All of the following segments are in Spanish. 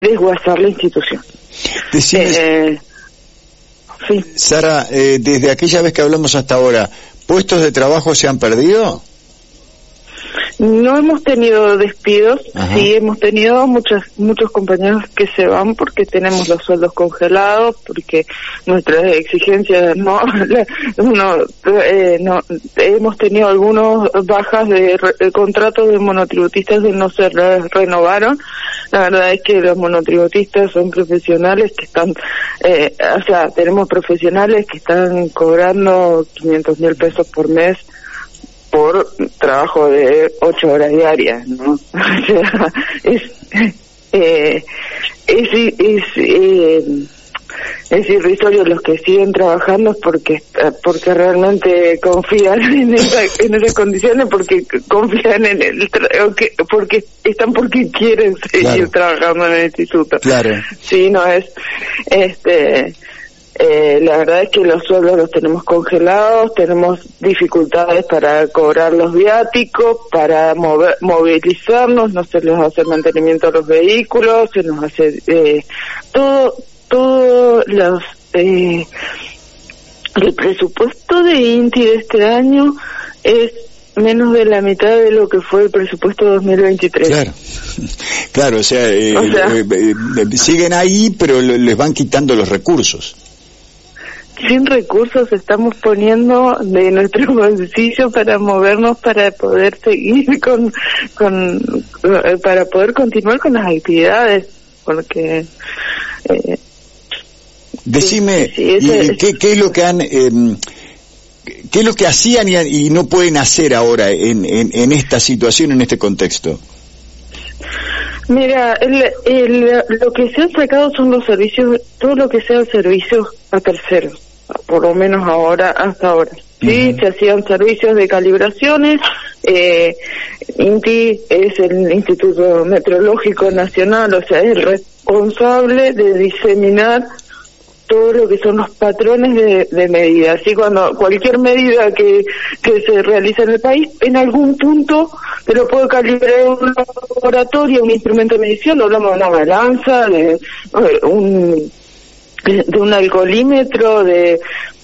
desguazar la institución. Decime, sí. Sara, desde aquella vez que hablamos hasta ahora, ¿puestos de trabajo se han perdido? No hemos tenido despidos. Ajá. Sí hemos tenido muchos compañeros que se van porque tenemos los sueldos congelados, porque nuestras exigencias hemos tenido algunas bajas de contratos de monotributistas que no se renovaron. La verdad es que los monotributistas son profesionales que están, tenemos profesionales que están cobrando 500.000 pesos por mes por trabajo de 8 horas diarias, ¿no? O sea, es irrisorio. Los que siguen trabajando porque realmente confían en esas condiciones, porque confían en porque quieren seguir trabajando en el instituto. Claro. Sí, no es la verdad es que los sueldos los tenemos congelados, tenemos dificultades para cobrar los viáticos, para movilizarnos, no se les hace mantenimiento a los vehículos, se nos hace el presupuesto de INTI de este año es menos de la mitad de lo que fue el presupuesto 2023. Claro, o sea, siguen ahí, pero les van quitando los recursos. Sin recursos estamos poniendo de nuestro bolsillo para movernos, para poder seguir para poder continuar con las actividades, porque decime, ¿qué es lo que han qué es lo que hacían y no pueden hacer ahora en esta situación, en este contexto? Mira, lo que se han sacado son los servicios, todo lo que sean servicios a terceros, por lo menos hasta ahora. Sí, se hacían servicios de calibraciones. INTI es el Instituto Meteorológico Nacional, o sea, es el responsable de diseminar todo lo que son los patrones de medida. Así, cuando cualquier medida que se realiza en el país, en algún punto te lo puede calibrar un laboratorio, un instrumento de medición. Lo hablamos de una balanza, de un alcoholímetro, de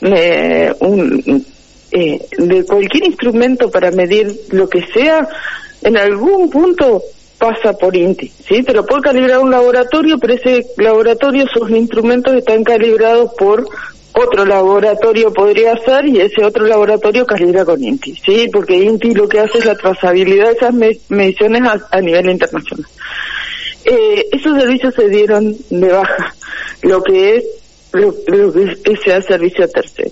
cualquier instrumento para medir lo que sea. En algún punto pasa por INTI, ¿sí? Te lo puede calibrar un laboratorio, pero ese laboratorio, sus instrumentos están calibrados por otro laboratorio, podría ser, y ese otro laboratorio calibra con INTI, ¿sí? Porque INTI lo que hace es la trazabilidad de esas mediciones a nivel internacional. Esos servicios se dieron de baja, lo que sea servicio a terceros.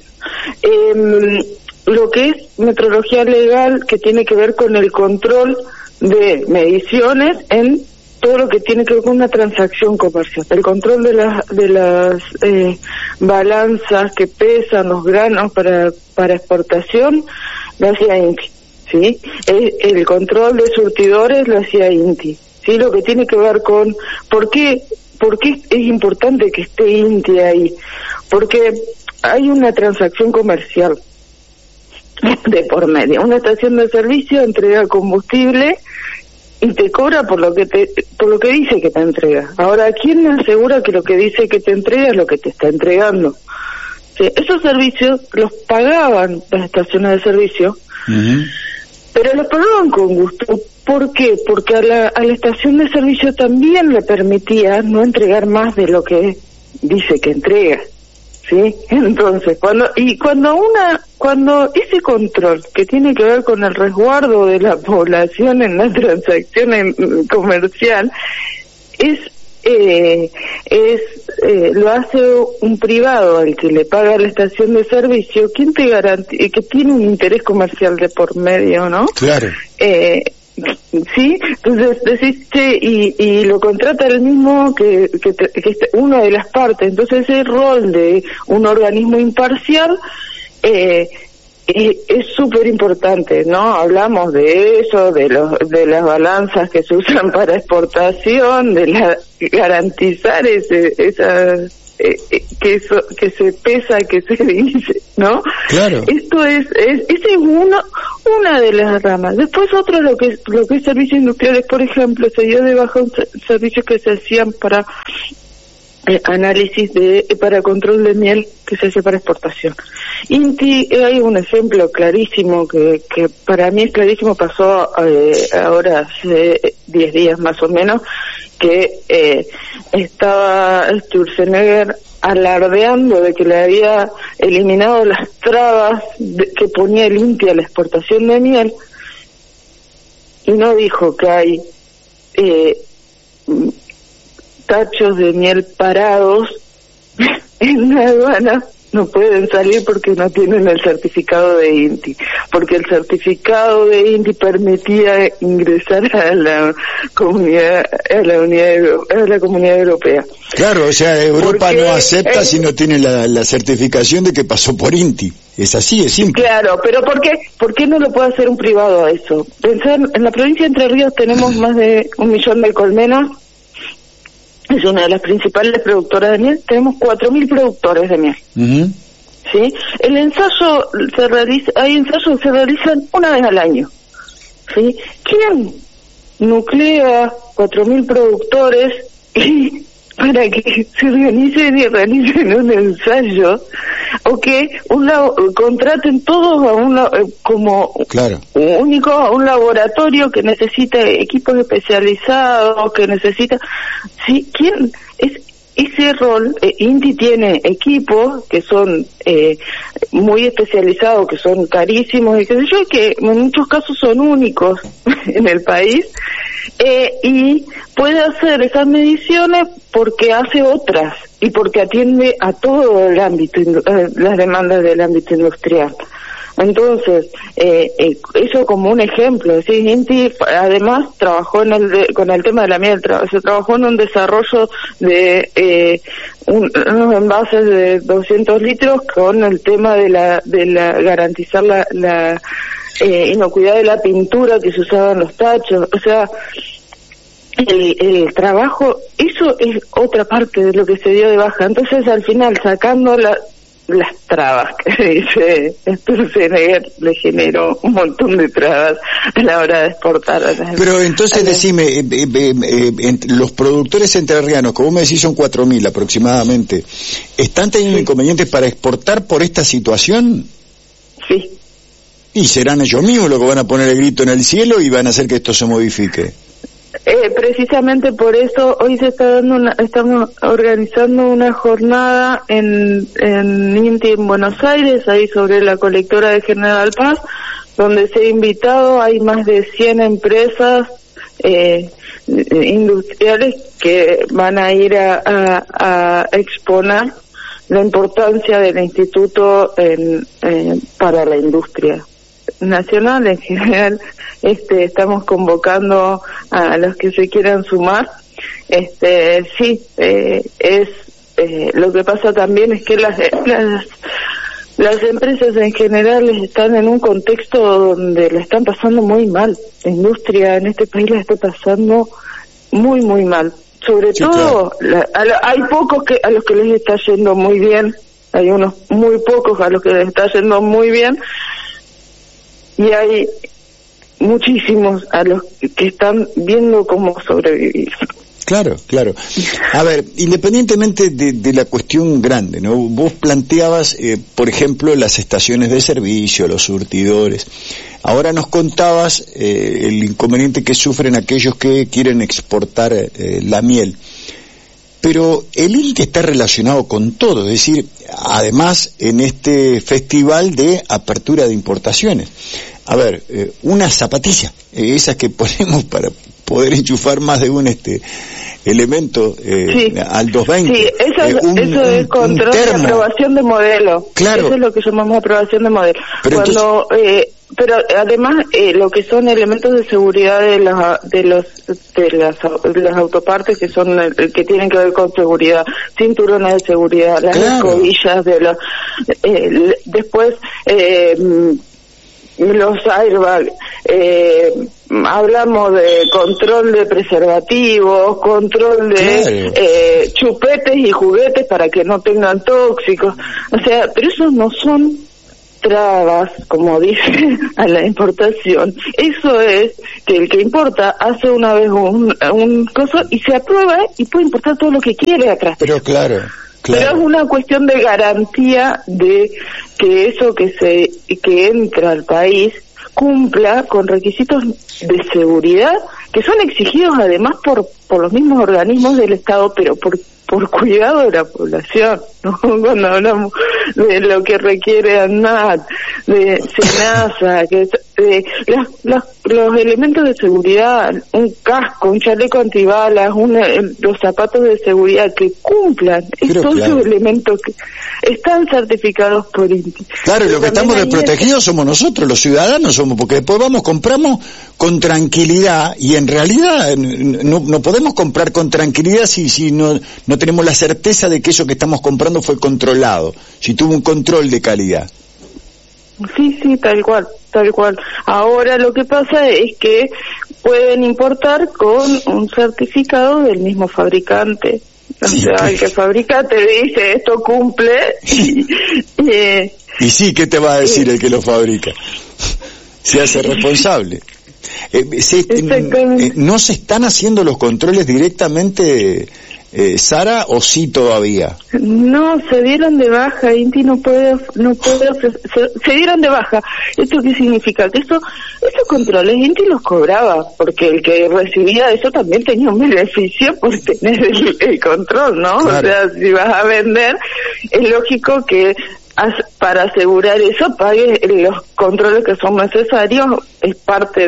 Lo que es metrología legal, que tiene que ver con el control de mediciones en todo lo que tiene que ver con una transacción comercial, el control de las balanzas que pesan los granos para exportación, lo hacía INTI, ¿sí? El control de surtidores lo hacía INTI, ¿sí? Lo que tiene que ver con ¿por qué es importante que esté INTI ahí? Porque hay una transacción comercial de por medio. Una estación de servicio entrega combustible y te cobra por lo que dice que te entrega. Ahora, ¿quién me asegura que lo que dice que te entrega es lo que te está entregando? Sí, esos servicios los pagaban las estaciones de servicio, pero los pagaban con gusto. ¿Por qué? Porque a la estación de servicio también le permitía no entregar más de lo que dice que entrega. ¿Sí? Entonces, cuando ese control que tiene que ver con el resguardo de la población en la transacción comercial lo hace un privado al que le paga la estación de servicio, ¿quién te garantiza que tiene un interés comercial de por medio, no? Claro. Sí, entonces decís, y lo contrata el mismo que una de las partes. Entonces ese rol de un organismo imparcial es súper importante, ¿no? Hablamos de eso, de las balanzas que se usan para exportación, de garantizar que se pesa, que se dice, ¿no? Claro. Esto esa es una de las ramas. Después otro, lo que es servicios industriales, por ejemplo, se dio de baja un servicio que se hacían para análisis para control de miel que se hace para exportación. INTI, hay un ejemplo clarísimo que para mí es clarísimo, pasó ahora hace 10 días más o menos, que estaba Sturzenegger alardeando de que le había eliminado las trabas que ponía el INTI a la exportación de miel, y no dijo que hay tachos de miel parados en la aduana, no pueden salir porque no tienen el certificado de INTI, porque el certificado de INTI permitía ingresar a la comunidad europea. Claro, o sea, Europa no acepta si no tiene la certificación de que pasó por INTI. Es así, es simple. Claro, pero ¿por qué no lo puede hacer un privado a eso? Pensar, en la provincia de Entre Ríos tenemos más de 1 millón de colmenas. Es una de las principales productoras de miel. Tenemos 4.000 productores de miel. Uh-huh. ¿Sí? El ensayo hay ensayos que se realizan una vez al año. ¿Sí? ¿Quién nuclea 4.000 productores para que se organicen y realicen un ensayo, o que contraten todos como claro, único a un laboratorio que necesita equipos especializados, que necesita... ¿Sí? ¿Quién es ese rol? INTI tiene equipos que son muy especializados, que son carísimos y qué sé yo, que en muchos casos son únicos en el país, y puede hacer esas mediciones porque hace otras y porque atiende a todo el ámbito, las demandas del ámbito industrial. Entonces, eso como un ejemplo, ¿sí? INTI además trabajó con el tema de la miel, se trabajó en un desarrollo de unos envases de 200 litros con el tema de garantizar la inocuidad de la pintura que se usaba en los tachos. O sea, el trabajo, eso es otra parte de lo que se dio de baja. Entonces, al final, sacando las trabas que dice Sturzenegger, le generó un montón de trabas a la hora de exportar. Pero entonces decime, los productores entrerrianos, como me decís, son 4.000 aproximadamente, ¿están teniendo inconvenientes para exportar por esta situación? Sí. Y serán ellos mismos los que van a poner el grito en el cielo y van a hacer que esto se modifique. Precisamente por eso hoy estamos organizando una jornada en INTI en Buenos Aires, ahí sobre la colectora de General Paz, donde se ha invitado, hay más de 100 empresas industriales que van a ir a exponer la importancia del instituto para la industria nacional en general. Estamos convocando a los que se quieran sumar. Lo que pasa también es que las empresas en general están en un contexto donde la están pasando muy mal. La industria en este país la está pasando muy, muy mal. Sobre todo, claro, hay pocos a los que les está yendo muy bien, hay unos muy pocos a los que les está yendo muy bien, y hay muchísimos a los que están viendo cómo sobrevivir. Claro, claro. A ver, independientemente de la cuestión grande, ¿no? Vos planteabas, por ejemplo, las estaciones de servicio, los surtidores. Ahora nos contabas el inconveniente que sufren aquellos que quieren exportar la miel. Pero el INTI está relacionado con todo, es decir, además en este festival de apertura de importaciones. A ver, una zapatilla, esas que ponemos para poder enchufar más de un elemento al 220. Sí, eso es control de aprobación de modelo. Claro. Eso es lo que llamamos aprobación de modelo. Pero pero además lo que son elementos de seguridad de las autopartes que son que tienen que ver con seguridad, cinturones de seguridad, las escobillas después los airbags, hablamos de control de preservativos, control de chupetes y juguetes para que no tengan tóxicos. O sea, pero esos no son trabas, como dice, a la importación. Eso es que el que importa hace una vez un coso y se aprueba y puede importar todo lo que quiere atrás. Pero claro. Pero es una cuestión de garantía de que eso que entra al país cumpla con requisitos de seguridad que son exigidos además por los mismos organismos del Estado, pero por cuidado de la población, ¿no? Cuando hablamos de lo que requiere ANMAT, de SENASA, los elementos de seguridad, un casco, un chaleco antibalas, los zapatos de seguridad que cumplan, todos esos elementos que están certificados por INTI. Claro, y lo que estamos desprotegidos somos nosotros, los ciudadanos somos, porque después compramos con tranquilidad, y en realidad no podemos comprar con tranquilidad si no tenemos la certeza de que eso que estamos comprando fue controlado, si tuvo un control de calidad. Sí, tal cual. Ahora lo que pasa es que pueden importar con un certificado del mismo fabricante. O sea, el que fabrica te dice esto cumple y sí, ¿qué te va a decir el que lo fabrica? Se hace responsable. ¿No se están haciendo los controles directamente, Sara, o sí todavía? No, se dieron de baja. INTI no puede ofrecer, se dieron de baja. ¿Esto qué significa? Que esos controles INTI los cobraba, porque el que recibía eso también tenía un beneficio por tener el control, ¿no? Claro. O sea, si vas a vender, es lógico que para asegurar eso pagues los controles que son necesarios, es parte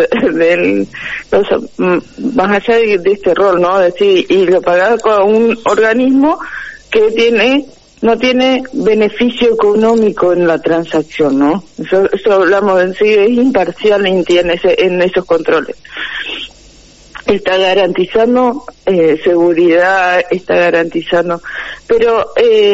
más allá de este rol, ¿no? Decir, y lo pagás con un organismo que no tiene beneficio económico en la transacción, ¿no? Eso hablamos en sí, es imparcial en esos controles. Está garantizando seguridad, está garantizando, pero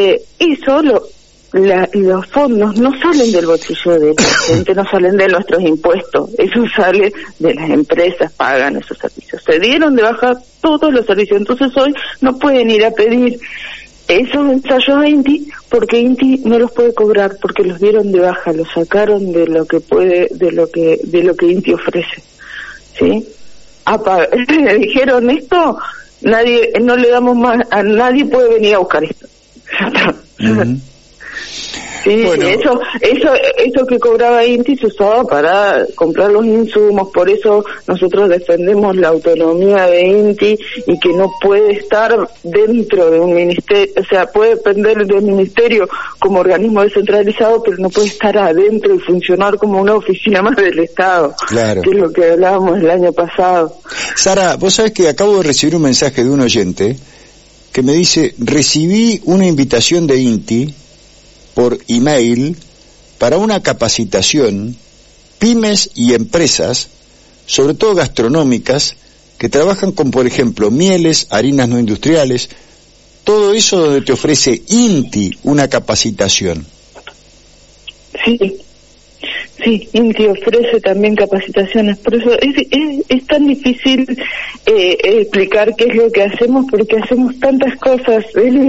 los fondos no salen del bolsillo de la gente, no salen de nuestros impuestos, eso sale de las empresas, pagan esos servicios. Se dieron de baja todos los servicios, entonces hoy no pueden ir a pedir esos ensayos a INTI porque INTI no los puede cobrar, porque los dieron de baja, los sacaron de lo que INTI ofrece, ¿sí? Dijeron esto, no le damos más, a nadie puede venir a buscar esto. Sí, bueno. Eso que cobraba INTI se usaba para comprar los insumos, por eso nosotros defendemos la autonomía de INTI y que no puede estar dentro de un ministerio, o sea, puede depender del ministerio como organismo descentralizado, pero no puede estar adentro y funcionar como una oficina más del Estado, claro. Que es lo que hablábamos el año pasado. Sara, vos sabés que acabo de recibir un mensaje de un oyente que me dice: recibí una invitación de INTI por email para una capacitación, pymes y empresas, sobre todo gastronómicas, que trabajan con, por ejemplo, mieles, harinas no industriales, todo eso donde te ofrece INTI una capacitación. Sí, INTI ofrece también capacitaciones, por eso es tan difícil explicar qué es lo que hacemos, porque hacemos tantas cosas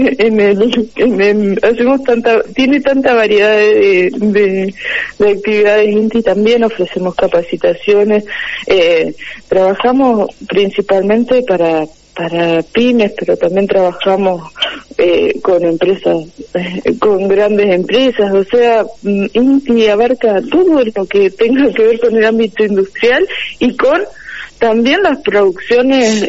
tiene tanta variedad de actividades. INTI también ofrecemos capacitaciones, trabajamos principalmente para pymes, pero también trabajamos con empresas, con grandes empresas, o sea, INTI abarca todo lo que tenga que ver con el ámbito industrial y con también las producciones,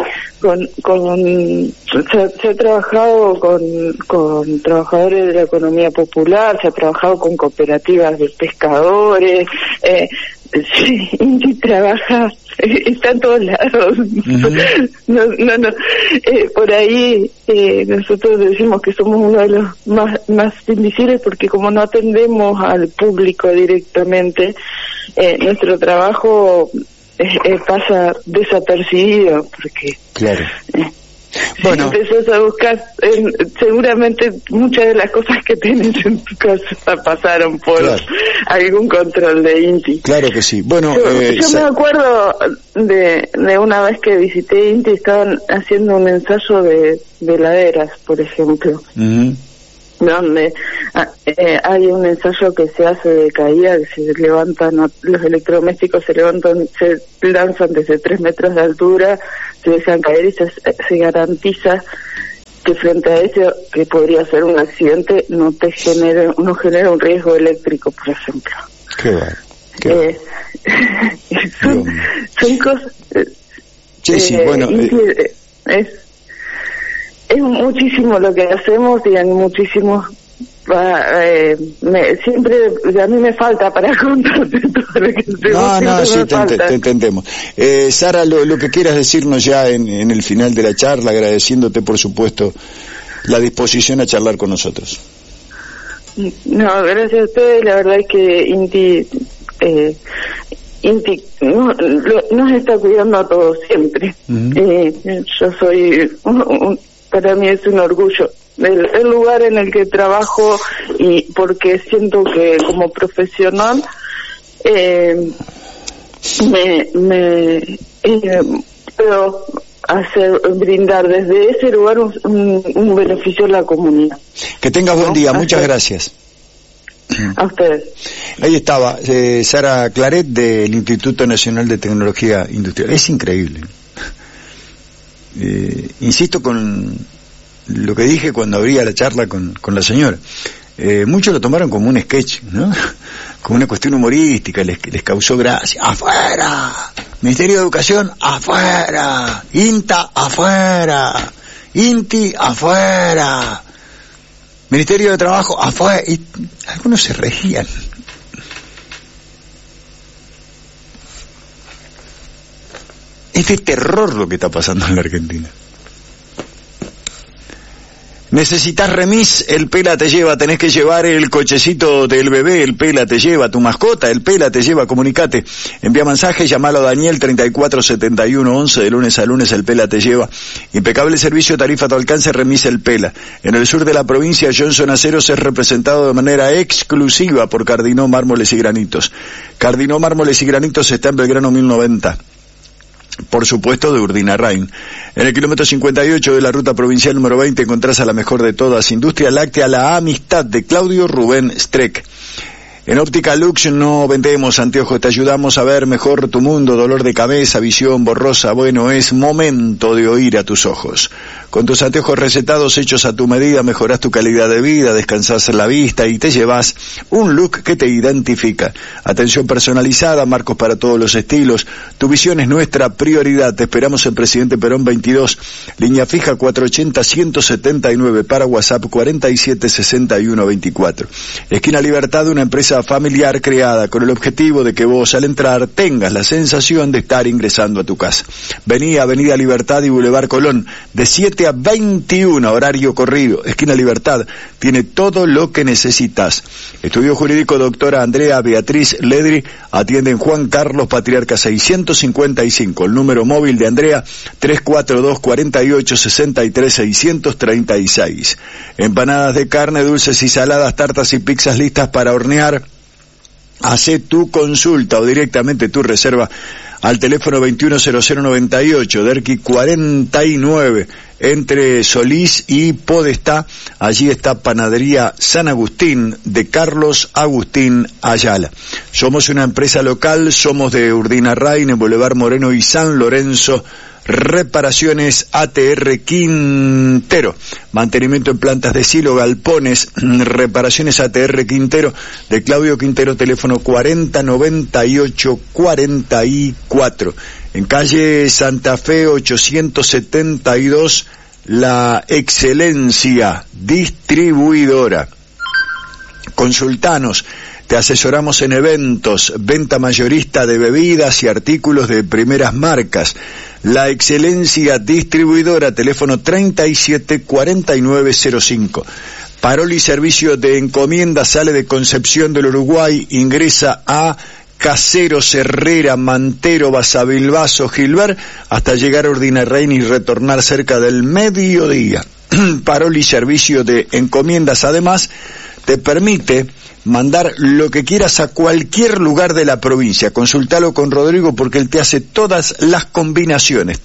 se ha trabajado con trabajadores de la economía popular, se ha trabajado con cooperativas de pescadores, sí, INTI trabaja, está en todos lados. No. Por ahí nosotros decimos que somos uno de los más invisibles, porque como no atendemos al público directamente, nuestro trabajo pasa desapercibido, porque claro. Bueno. Si empezás a buscar, seguramente muchas de las cosas que tenés en tu casa pasaron por algún control de INTI. Claro que sí. Bueno, yo me acuerdo de una vez que visité INTI, estaban haciendo un ensayo de heladeras, por ejemplo. Donde hay un ensayo que se hace de caída, que se levantan, los electrodomésticos se lanzan desde 3 metros de altura, se dejan caer y se garantiza que frente a eso, que podría ser un accidente, no genera un riesgo eléctrico, por ejemplo. Qué son cosas. Sí, bueno. Es muchísimo lo que hacemos y en muchísimos siempre a mí me falta para contarte todo lo que hacemos. Sí, te entendemos. Sara, lo que quieras decirnos ya en el final de la charla, agradeciéndote por supuesto la disposición a charlar con nosotros. No, gracias a ustedes. La verdad es que INTI nos está cuidando a todos siempre. Yo soy para mí es un orgullo el lugar en el que trabajo, y porque siento que como profesional puedo brindar desde ese lugar un beneficio a la comunidad. Que tengas buen día. Muchas gracias. A ustedes. Ahí estaba Sara Claret del Instituto Nacional de Tecnología Industrial. Es increíble. Insisto con lo que dije cuando abría la charla con la señora. Muchos lo tomaron como un sketch, ¿no? Como una cuestión humorística, les causó gracia. ¡Afuera! Ministerio de Educación, ¡afuera! INTA, ¡afuera! INTI, ¡afuera! Ministerio de Trabajo, afuera. Y algunos se reían. Es de terror lo que está pasando en la Argentina. Necesitas remis, el Pela te lleva. Tenés que llevar el cochecito del bebé, el Pela te lleva. Tu mascota, el Pela te lleva. Comunicate, envía mensaje, llamalo a Daniel 347111, de lunes a lunes el Pela te lleva. Impecable servicio, tarifa a tu alcance, remis el Pela. En el sur de la provincia, Johnson Aceros es representado de manera exclusiva por Cardinó Mármoles y Granitos. Cardinó Mármoles y Granitos está en Belgrano 1090. Por supuesto, de Urdinarrain. En el kilómetro 58 de la ruta provincial número 20 encontrás a la mejor de todas, Industria Láctea, la amistad de Claudio Rubén Streck. En Óptica Lux no vendemos anteojos, te ayudamos a ver mejor tu mundo, dolor de cabeza, visión borrosa. Bueno, es momento de oír a tus ojos. Con tus anteojos recetados hechos a tu medida, mejorás tu calidad de vida, descansás la vista y te llevas un look que te identifica. Atención personalizada, marcos para todos los estilos. Tu visión es nuestra prioridad. Te esperamos en Presidente Perón 22, línea fija 480-179, para WhatsApp 476124. Esquina Libertad, una empresa familiar creada con el objetivo de que vos al entrar tengas la sensación de estar ingresando a tu casa. Vení a Avenida Libertad y Boulevard Colón, de 7 a 21, horario corrido. Esquina Libertad tiene todo lo que necesitas. Estudio Jurídico doctora Andrea Beatriz Ledri, atiende en Juan Carlos Patriarca 655. El número móvil de Andrea 342-48-63-636. Empanadas de carne, dulces y saladas, tartas y pizzas listas para hornear. Hacé tu consulta o directamente tu reserva al teléfono 210098, Derqui 49, entre Solís y Podestá. Allí está Panadería San Agustín de Carlos Agustín Ayala. Somos una empresa local, somos de Urdinarrain, en Boulevard Moreno y San Lorenzo. Reparaciones ATR Quintero, mantenimiento en plantas de silo, galpones. Reparaciones ATR Quintero, de Claudio Quintero, teléfono 4098-44, en calle Santa Fe 872, La Excelencia Distribuidora. Consultanos, te asesoramos en eventos, venta mayorista de bebidas y artículos de primeras marcas. La Excelencia Distribuidora, teléfono 374905. Parol y servicio de encomienda, sale de Concepción del Uruguay, ingresa a Caseros, Herrera, Mantero, Basavilbaso, Gilbert, hasta llegar a Urdinarrain y retornar cerca del mediodía. Paroli servicio de encomiendas, además, te permite mandar lo que quieras a cualquier lugar de la provincia. Consultalo con Rodrigo porque él te hace todas las combinaciones.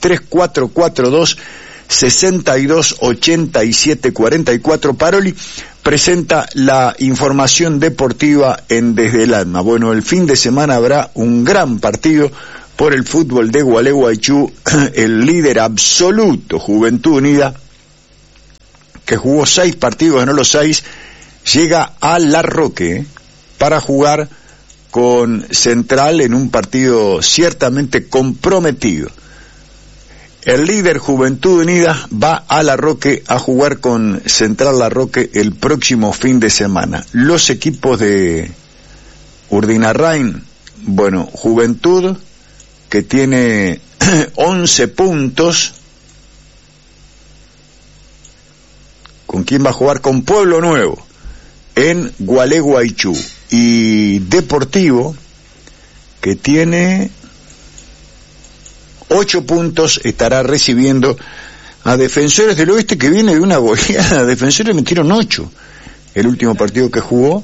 3442-628744. Paroli presenta la información deportiva en Desde el Alma. Bueno, el fin de semana habrá un gran partido por el fútbol de Gualeguaychú. El líder absoluto, Juventud Unida, que jugó 6 partidos, ganó los 6, llega a La Roque para jugar con Central en un partido ciertamente comprometido. El líder Juventud Unida va a La Roque a jugar con Central La Roque el próximo fin de semana. Los equipos de Urdinarrain, bueno, Juventud, que tiene 11 puntos, ¿con quién va a jugar? Con Pueblo Nuevo, en Gualeguaychú. Y Deportivo, que tiene 8 puntos, estará recibiendo a Defensores del Oeste, que viene de una goleada. Defensores metieron 8 el último partido que jugó.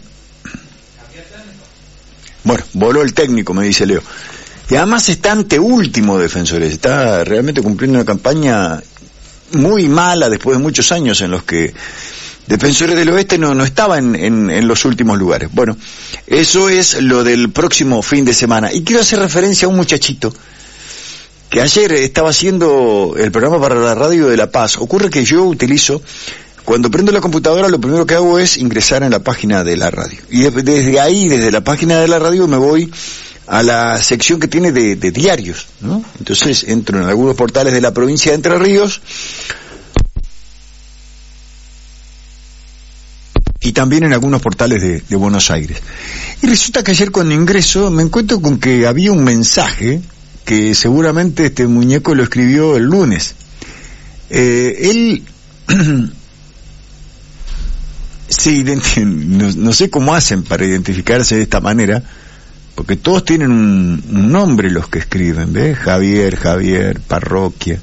Bueno, voló el técnico, me dice Leo. Y además está anteúltimo Defensores, está realmente cumpliendo una campaña muy mala después de muchos años en los que Defensores del Oeste no estaba en los últimos lugares. Bueno, eso es lo del próximo fin de semana. Y quiero hacer referencia a un muchachito que ayer estaba haciendo el programa para la radio de La Paz. Ocurre que yo utilizo, cuando prendo la computadora, lo primero que hago es ingresar en la página de la radio. Y desde ahí, desde la página de la radio, me voy a la sección que tiene de diarios, ¿no? Entonces entro en algunos portales de la provincia de Entre Ríos y también en algunos portales de Buenos Aires. Y resulta que ayer cuando ingreso me encuentro con que había un mensaje que seguramente este muñeco lo escribió el lunes. Él no sé cómo hacen para identificarse de esta manera, porque todos tienen un nombre los que escriben, ¿ves? Javier, Parroquia.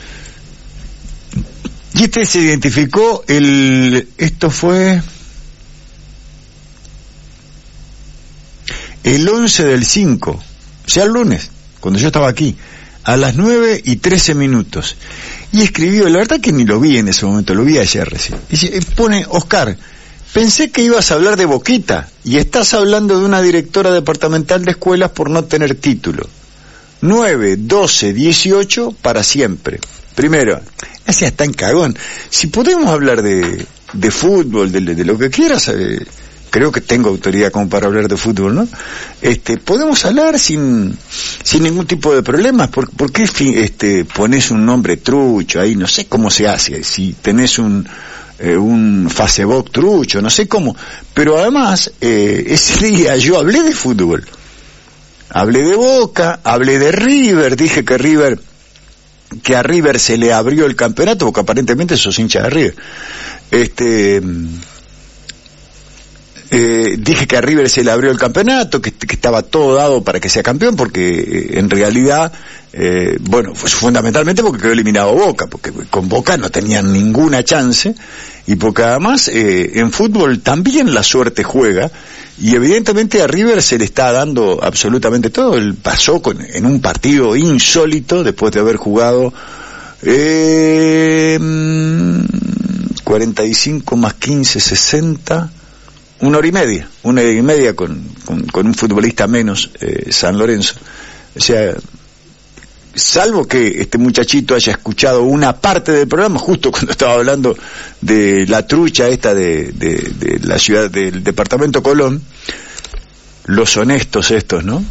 Y este se identificó, esto fue el 11 del 5, o sea, el lunes, cuando yo estaba aquí, a las 9:13. Y escribió, la verdad que ni lo vi en ese momento, lo vi ayer recién. Y pone, Oscar, pensé que ibas a hablar de Boquita, y estás hablando de una directora departamental de escuelas por no tener título. 9, 12, 18, para siempre. Primero, así está en cagón. Si podemos hablar de fútbol, de lo que quieras, creo que tengo autoridad como para hablar de fútbol, ¿no? Podemos hablar sin ningún tipo de problemas. ¿Por qué pones un nombre trucho ahí? No sé cómo se hace. Si tenés un Facebook trucho, no sé cómo. Pero además, ese día yo hablé de fútbol. Hablé de Boca, hablé de River, dije que a River se le abrió el campeonato, porque aparentemente sos hincha de River. Dije que a River se le abrió el campeonato, que estaba todo dado para que sea campeón, porque en realidad, pues fundamentalmente porque quedó eliminado Boca, porque con Boca no tenían ninguna chance, y porque además en fútbol también la suerte juega, y evidentemente a River se le está dando absolutamente todo. Él pasó en un partido insólito, después de haber jugado 45 más 15, 60... Una hora y media con un futbolista menos, San Lorenzo. O sea, salvo que este muchachito haya escuchado una parte del programa, justo cuando estaba hablando de la trucha esta de la ciudad, del departamento Colón, los honestos estos, ¿no?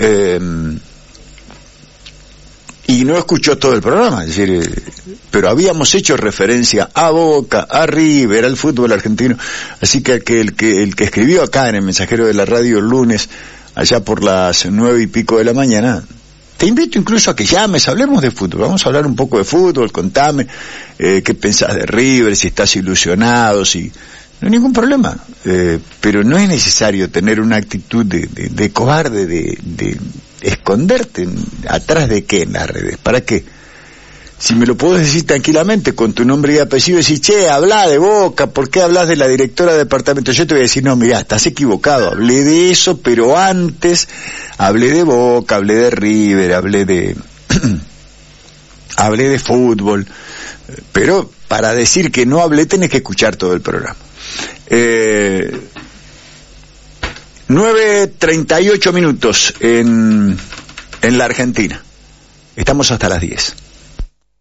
Y no escuchó todo el programa, es decir, pero habíamos hecho referencia a Boca, a River, al fútbol argentino, así que el que escribió acá en el mensajero de la radio el lunes, allá por las 9:00 de la mañana, te invito incluso a que llames, hablemos de fútbol, vamos a hablar un poco de fútbol, contame qué pensás de River, si estás ilusionado, si no hay ningún problema, pero no es necesario tener una actitud de cobarde, de esconderte atrás de qué en las redes. ¿Para qué? Si me lo puedo decir tranquilamente con tu nombre y apellido, decir, che, habla de Boca, ¿por qué hablas de la directora de departamento? Yo te voy a decir, no, mirá, estás equivocado, hablé de eso, pero antes hablé de Boca, hablé de River, hablé de hablé de fútbol, pero para decir que no hablé tenés que escuchar todo el programa. 9:38 en la Argentina. Estamos hasta las 10.